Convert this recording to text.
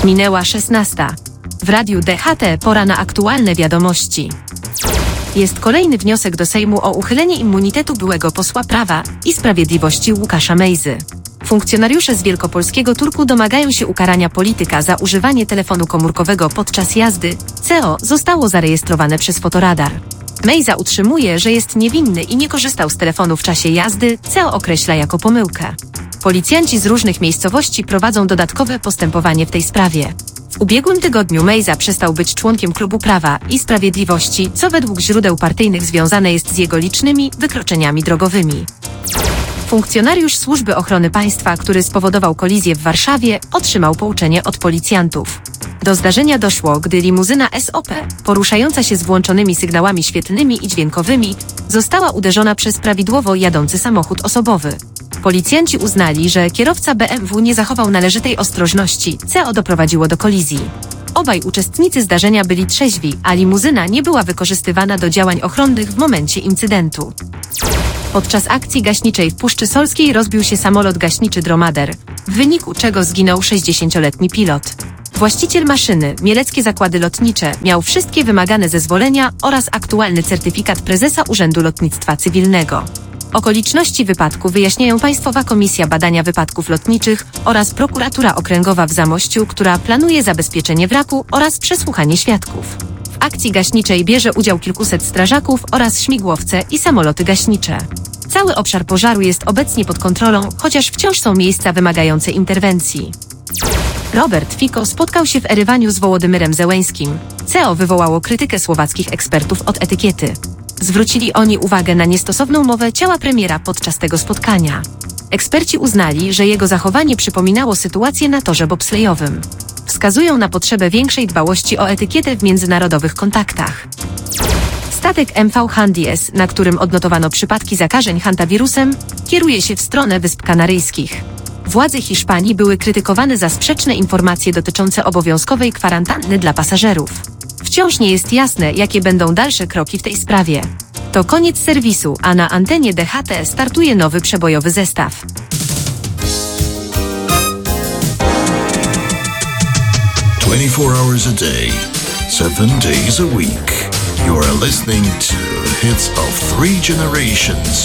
Minęła 16. W radiu DHT pora na aktualne wiadomości. Jest kolejny wniosek do Sejmu o uchylenie immunitetu byłego posła Prawa i Sprawiedliwości Łukasza Mejzy. Funkcjonariusze z wielkopolskiego Turku domagają się ukarania polityka za używanie telefonu komórkowego podczas jazdy. CO zostało zarejestrowane przez fotoradar. Mejza utrzymuje, że jest niewinny i nie korzystał z telefonu w czasie jazdy, CO określa jako pomyłkę. Policjanci z różnych miejscowości prowadzą dodatkowe postępowanie w tej sprawie. W ubiegłym tygodniu Mejza przestał być członkiem Klubu Prawa i Sprawiedliwości, co według źródeł partyjnych związane jest z jego licznymi wykroczeniami drogowymi. Funkcjonariusz Służby Ochrony Państwa, który spowodował kolizję w Warszawie, otrzymał pouczenie od policjantów. Do zdarzenia doszło, gdy limuzyna SOP, poruszająca się z włączonymi sygnałami świetlnymi i dźwiękowymi, została uderzona przez prawidłowo jadący samochód osobowy. Policjanci uznali, że kierowca BMW nie zachował należytej ostrożności, co doprowadziło do kolizji. Obaj uczestnicy zdarzenia byli trzeźwi, a limuzyna nie była wykorzystywana do działań ochronnych w momencie incydentu. Podczas akcji gaśniczej w Puszczy Solskiej rozbił się samolot gaśniczy Dromader, w wyniku czego zginął 60-letni pilot. Właściciel maszyny, Mieleckie Zakłady Lotnicze, miał wszystkie wymagane zezwolenia oraz aktualny certyfikat prezesa Urzędu Lotnictwa Cywilnego. Okoliczności wypadku wyjaśniają Państwowa Komisja Badania Wypadków Lotniczych oraz Prokuratura Okręgowa w Zamościu, która planuje zabezpieczenie wraku oraz przesłuchanie świadków. W akcji gaśniczej bierze udział kilkuset strażaków oraz śmigłowce i samoloty gaśnicze. Cały obszar pożaru jest obecnie pod kontrolą, chociaż wciąż są miejsca wymagające interwencji. Robert Fico spotkał się w Erywaniu z Wołodymyrem Zełeńskim. CO wywołało krytykę słowackich ekspertów od etykiety. Zwrócili oni uwagę na niestosowną mowę ciała premiera podczas tego spotkania. Eksperci uznali, że jego zachowanie przypominało sytuację na torze bobslejowym. Wskazują na potrzebę większej dbałości o etykietę w międzynarodowych kontaktach. Statek MV Handies, na którym odnotowano przypadki zakażeń hantawirusem, kieruje się w stronę Wysp Kanaryjskich. Władze Hiszpanii były krytykowane za sprzeczne informacje dotyczące obowiązkowej kwarantanny dla pasażerów. Wciąż nie jest jasne, jakie będą dalsze kroki w tej sprawie. To koniec serwisu, a na antenie DHT startuje nowy przebojowy zestaw. Hours a day, 7 days a week. You are listening to Hits of Three Generations.